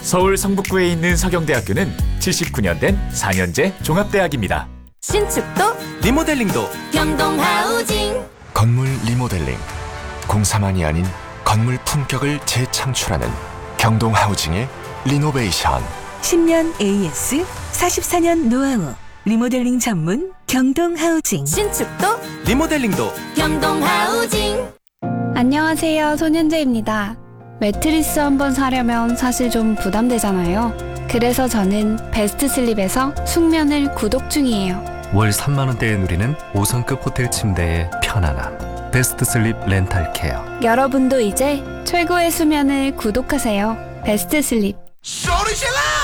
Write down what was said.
서울 성북구에 있는 서경대학교는 79년 된 4년제 종합대학입니다. 신축도 리모델링도 경동하우징. 건물 리모델링, 공사만이 아닌 건물 품격을 재창출하는 경동하우징의 리노베이션. 10년 AS, 44년 노하우, 리모델링 전문 경동하우징. 신축도 리모델링도 경동하우징. 안녕하세요, 손현재입니다. 매트리스 한번 사려면 사실 좀 부담되잖아요. 그래서 저는 베스트 슬립에서 숙면을 구독 중이에요. 월 3만 원대에 누리는 5성급 호텔 침대의 편안함. 베스트 슬립 렌탈 케어. 여러분도 이제 최고의 수면을 구독하세요. 베스트 슬립. 소리질러!